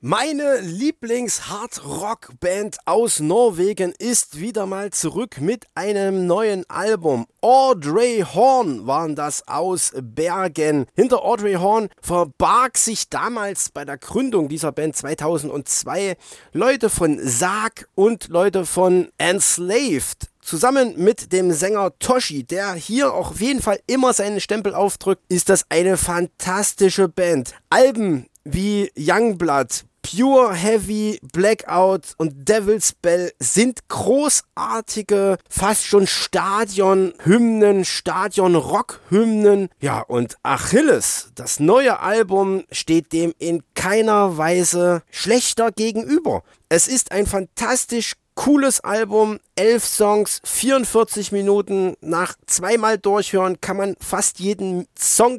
Meine Lieblings-Hard-Rock-Band aus Norwegen ist wieder mal zurück mit einem neuen Album. Audrey Horne waren das aus Bergen. Hinter Audrey Horne verbarg sich damals bei der Gründung dieser Band 2002 Leute von Sarg und Leute von Enslaved. Zusammen mit dem Sänger Toshi, der hier auch auf jeden Fall immer seinen Stempel aufdrückt, ist das eine fantastische Band. Alben wie Youngblood, Pure Heavy, Blackout und Devil's Bell sind großartige, fast schon Stadion-Hymnen, Stadion-Rock-Hymnen. Ja, und Achilles, das neue Album, steht dem in keiner Weise schlechter gegenüber. Es ist ein fantastisch cooles Album, 11 Songs, 44 Minuten. Nach zweimal Durchhören kann man fast jeden Song